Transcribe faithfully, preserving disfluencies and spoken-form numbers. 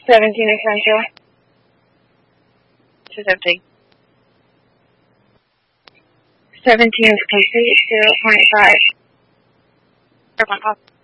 seventeen essential. This is empty. seventeen is complete, zero point five. zero point five.